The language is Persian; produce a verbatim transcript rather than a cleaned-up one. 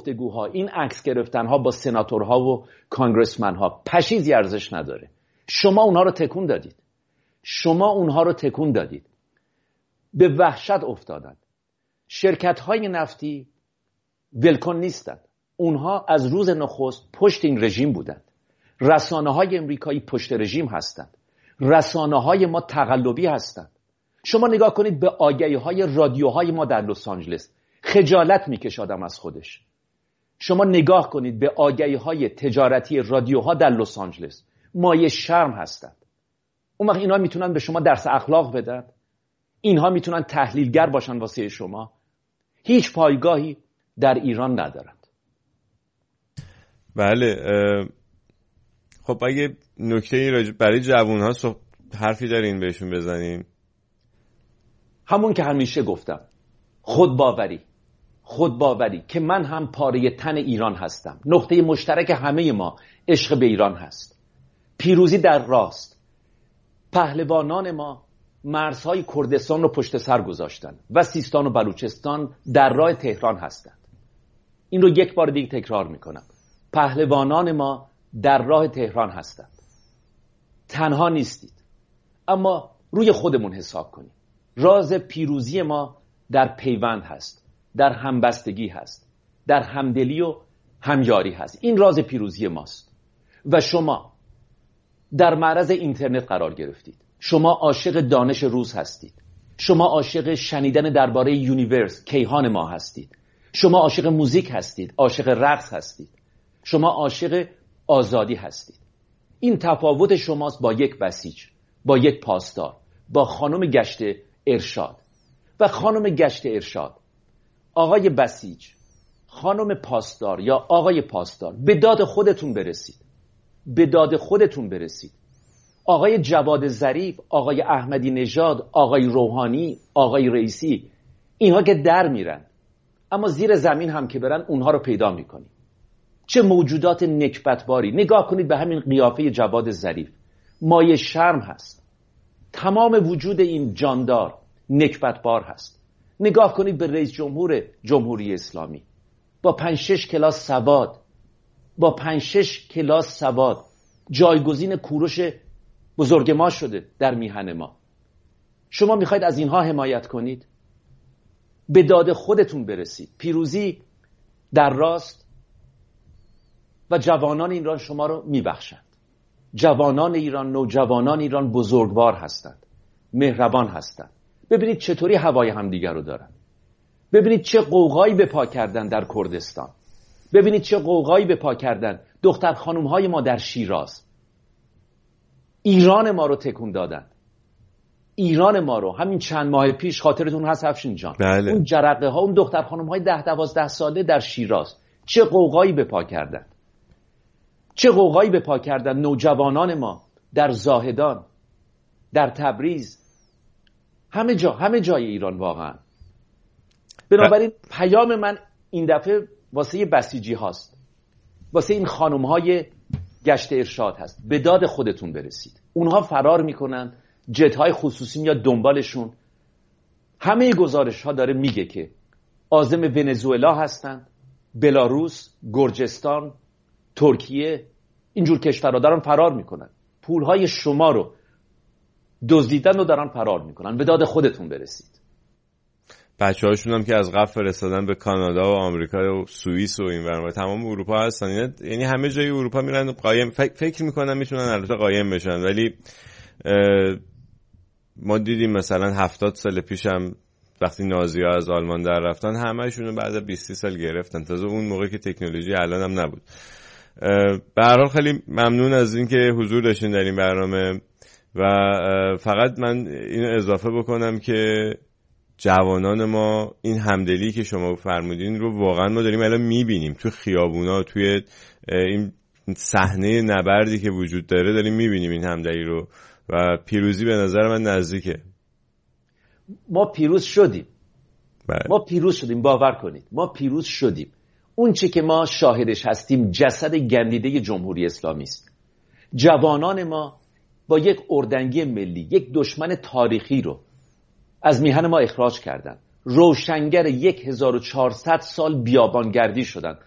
گفتگوها، این عکس گرفتنها با سناتورها و کانگرسمنها پشیزی ارزش نداره. شما اونها رو تکون دادید. شما اونها رو تکون دادید. به وحشت افتادن. شرکت‌های نفتی ولکن نیستند. اونها از روز نخست پشت این رژیم بودند. رسانه‌های امریکایی پشت رژیم هستند. رسانه‌های ما تقلبی هستند. شما نگاه کنید به آگهی‌های رادیوهای ما در لس آنجلس. خجالت میکشه آدم از خودش. شما نگاه کنید به آگهی‌های تجارتی رادیوها در لس آنجلس. مایه شرم هستند. اون وقت اینها میتونن به شما درس اخلاق بدن؟ اینها میتونن تحلیلگر باشن واسه شما؟ هیچ پایگاهی در ایران ندارند. بله. خب اگه نکته برای جوان‌ها حرفی دارین بهشون بزنین؟ همون که همیشه گفتم، خودباوری. خودباوری که من هم پاره تن ایران هستم. نقطه مشترک همه ما عشق به ایران هست. پیروزی در راست. پهلوانان ما مرزهای کردستان رو پشت سر گذاشتن و سیستان و بلوچستان در راه تهران هستند. این رو یک بار دیگه تکرار میکنم. پهلوانان ما در راه تهران هستند. تنها نیستید. اما روی خودمون حساب کنیم. راز پیروزی ما در پیوند هست، در همبستگی هست، در همدلی و همیاری هست. این راز پیروزی ماست. و شما در معرض اینترنت قرار گرفتید. شما عاشق دانش روز هستید. شما عاشق شنیدن درباره یونیورس، کیهان ما هستید. شما عاشق موزیک هستید، عاشق رقص هستید. شما عاشق آزادی هستید. این تفاوت شماست با یک بسیج، با یک پاسدار، با خانم گشت ارشاد. و خانم گشت ارشاد، آقای بسیج، خانم پاسدار یا آقای پاسدار، به داد خودتون برسید. به داد خودتون برسید. آقای جواد ظریف، آقای احمدی نژاد، آقای روحانی، آقای رئیسی، اینها که در میرن، اما زیر زمین هم که برن اونها رو پیدا میکنیم. چه موجودات نکبتباری. نگاه کنید به همین قیافه جواد ظریف. مایه شرم هست. تمام وجود این جاندار نکبتبار هست. نگاه کنید به رئیس جمهور جمهوری اسلامی با پنج شش کلاس سواد، با پنج شش کلاس سواد، جایگزین کوروش بزرگ ما شده در میهن ما. شما میخواید از اینها حمایت کنید؟ به داد خودتون برسید. پیروزی در راست و جوانان ایران شما رو میبخشند. جوانان ایران، نوجوانان ایران بزرگوار هستند، مهربان هستند. ببینید چطوری هوای همدیگر رو دارن. ببینید چه قوقایی به پا کردن در کردستان. ببینید چه قوقایی به پا کردن دختر خانم های ما در شیراز. ایران ما رو تکون دادن. ایران ما رو همین چند ماه پیش، خاطرتون هست افشین جان، بله. اون جرقه ها، اون دختر خانم های ده دوازده ساله در شیراز چه قوقایی به پا کردن. چه قوقایی به پا کردن نوجوانان ما در زاهدان، در تبریز، همه جا، همه جای ایران واقعا. بنابراین پیام من این دفعه واسه بسیجی هاست، واسه این خانم های گشت ارشاد هست. به داد خودتون برسید. اونها فرار میکنن، جت های خصوصی میاد دنبالشون. همه گزارش ها داره میگه که عازم ونزوئلا هستن، بلاروس، گرجستان، ترکیه، اینجور کشورها دارن فرار میکنن. پول های شما رو دزدیدن و دارن فرار میکنن. به داد خودتون برسید. بچه هاشون هم که از قبل فرستادن به کانادا و آمریکا و سوئیس و این ور تمام اروپا هستن. یعنی همه جای اروپا میرن قایم، فکر میکنن میتونن البته قایم بشن، ولی ما دیدیم مثلا هفتاد سال پیش هم وقتی نازی‌ها از آلمان در رفتن همه‌شون رو بعد از بیست سال گرفتن. تازه اون موقع که تکنولوژی الان هم نبود. به هر حال خیلی ممنون از اینکه حضور داشتین در این برنامه و فقط من اینو اضافه بکنم که جوانان ما این همدلی که شما فرمودین رو واقعا ما داریم الان میبینیم تو خیابونا، توی این صحنه نبردی که وجود داره داریم میبینیم این همدلی رو و پیروزی به نظر من نزدیکه. ما پیروز شدیم. بله. ما پیروز شدیم، باور کنید ما پیروز شدیم. اون چه که ما شاهدش هستیم جسد گندیده جمهوری اسلامی است. جوانان ما با یک اردنگی ملی یک دشمن تاریخی رو از میهن ما اخراج کردن. روشنگر یک هزار و چهارصد سال بیابانگردی شدن.